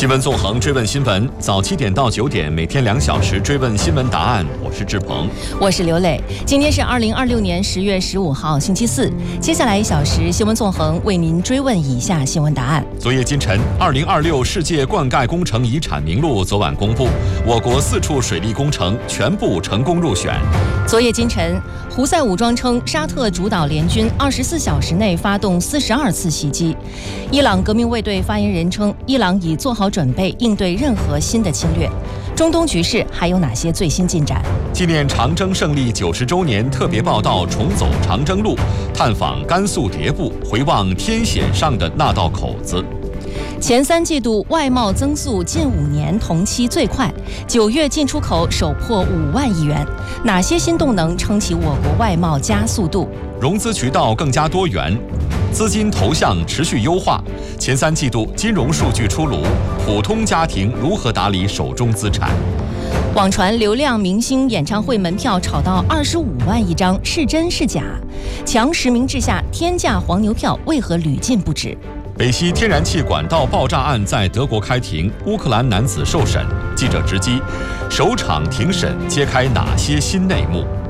新闻纵横，追问新闻，早7点到9点，每天2小时追问新闻答案。我是志鹏， 我是刘磊。今天是2026年10月15号，星期四。接下来1小时，新闻纵横为您追问以下新闻答案。 昨夜今晨，2026世界灌溉工程遗产名录昨晚公布，我国4处水利工程全部成功入选。 昨夜今晨，胡塞武装称沙特主导联军24小时内发动42次袭击。伊朗革命卫队发言人称，伊朗已做好准备应对任何新的侵略。中东局势还有哪些最新进展？ 纪念长征胜利90周年特别报道重走长征路，探访甘肃迭部，回望天险上的那道口子。 前3季度外贸增速近5年同期最快，9月进出口首破5万亿元。哪些新动能撑起我国外贸加速度？ 融资渠道更加多元，资金投向持续优化。前3季度金融数据出炉，普通家庭如何打理手中资产？ 网传流量明星演唱会门票炒到25万一张，是真是假？强实名制下天价黄牛票为何屡禁不止？ 北溪天然气管道爆炸案在德国开庭，乌克兰男子受审，记者直击首场庭审揭开哪些新内幕？